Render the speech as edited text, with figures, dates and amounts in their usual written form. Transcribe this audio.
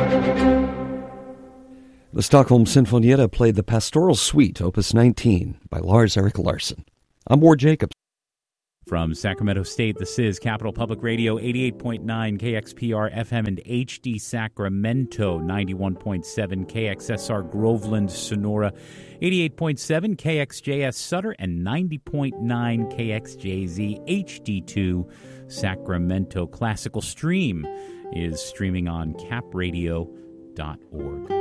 The Stockholm Sinfonietta played the Pastoral Suite, Opus 19, by Lars Erik Larsson. I'm Ward Jacobs. From Sacramento State, this is Capital Public Radio, 88.9 KXPR FM and HD Sacramento, 91.7 KXSR Groveland, Sonora, 88.7 KXJS Sutter, and 90.9 KXJZ HD2 Sacramento. Classical Stream is streaming on capradio.org.